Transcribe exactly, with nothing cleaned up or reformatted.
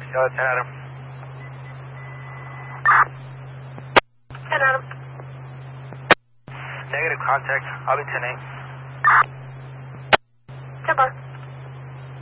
Uh, ten Adam. ten Adam. Negative contact. I'll be ten eight. ten bar.